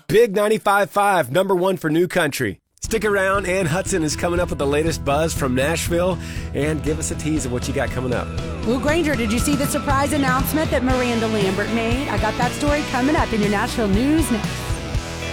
Big 95.5, number one for new country. Stick around, Ann Hudson is coming up with the latest buzz from Nashville, and give us a tease of what you got coming up. Ooh, Granger, did you see the surprise announcement that Miranda Lambert made? I got that story coming up in your Nashville News next.